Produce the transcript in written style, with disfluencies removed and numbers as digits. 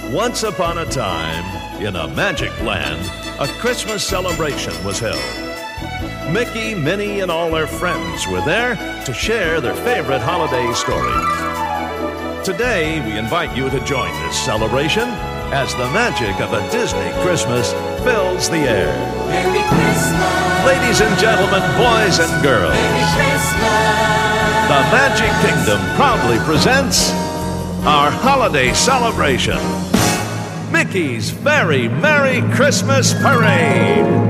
Once upon a time, in a magic land, a Christmas celebration was held. Mickey, Minnie, and all their friends were there to share their favorite holiday stories. Today, we invite you to join this celebration as the magic of a Disney Christmas fills the air. Merry Christmas! Ladies and gentlemen, boys and girls, Merry Christmas! the Magic Kingdom proudly presents our holiday celebration, Mickey's Very Merry Christmas Parade.